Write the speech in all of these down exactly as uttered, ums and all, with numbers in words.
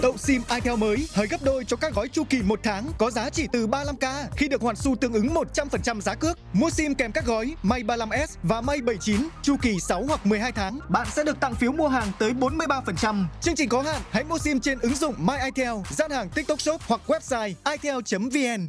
Tậu SIM Itel mới hời gấp đôi cho các gói chu kỳ một tháng có giá chỉ từ ba mươi lăm k khi được hoàn xu tương ứng một trăm phần trăm giá cước. Mua SIM kèm các gói Mate ba mươi lăm S và Mate bảy mươi chín chu kỳ sáu hoặc mười hai tháng, bạn sẽ được tặng phiếu mua hàng tới bốn mươi ba phần trăm. Chương trình có hạn, hãy mua SIM trên ứng dụng My Itel, gian hàng TikTok Shop hoặc website itel chấm vn.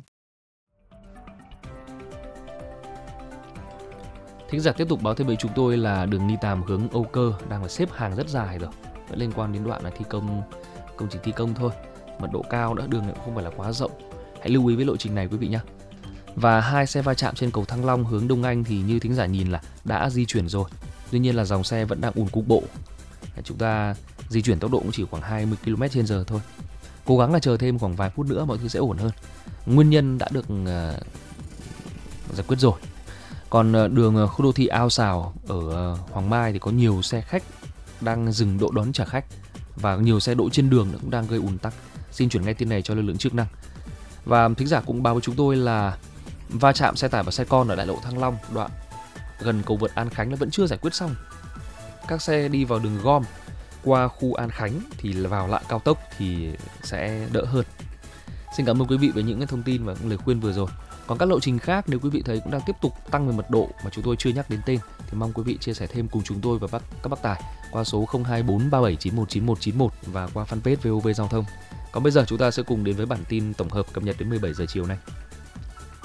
Thính giả tiếp tục báo thêm với chúng tôi là đường Nghi Tàm hướng Âu Cơ đang là xếp hàng rất dài rồi, vẫn liên quan đến đoạn là thi công công trình thi công thôi, mật độ cao nữa, đường này cũng không phải là quá rộng. Hãy lưu ý với lộ trình này quý vị nhé. Và hai xe va chạm trên cầu Thăng Long hướng Đông Anh thì như thính giả nhìn là đã di chuyển rồi, tuy nhiên là dòng xe vẫn đang ùn cục bộ. Chúng ta di chuyển tốc độ cũng chỉ khoảng hai mươi ki lô mét trên giờ thôi. Cố gắng là chờ thêm khoảng vài phút nữa mọi thứ sẽ ổn hơn. Nguyên nhân đã được uh, giải quyết rồi. Còn uh, đường uh, khu đô thị Ao Sào ở uh, Hoàng Mai thì có nhiều xe khách đang dừng đỗ đón trả khách và nhiều xe đỗ trên đường cũng đang gây ùn tắc. Xin chuyển ngay tin này cho lực lượng chức năng. Và thính giả cũng báo với chúng tôi là va chạm xe tải và xe con ở đại lộ Thăng Long đoạn gần cầu vượt An Khánh là vẫn chưa giải quyết xong. Các xe đi vào đường gom qua khu An Khánh thì vào lại cao tốc thì sẽ đỡ hơn. Xin cảm ơn quý vị với những cái thông tin và những lời khuyên vừa rồi. Còn các lộ trình khác nếu quý vị thấy cũng đang tiếp tục tăng về mật độ mà chúng tôi chưa nhắc đến tên thì mong quý vị chia sẻ thêm cùng chúng tôi và các bác tài qua số không hai bốn ba bảy chín một chín một chín một và qua fanpage vê o vê Giao thông. Còn bây giờ chúng ta sẽ cùng đến với bản tin tổng hợp cập nhật đến mười bảy giờ chiều nay.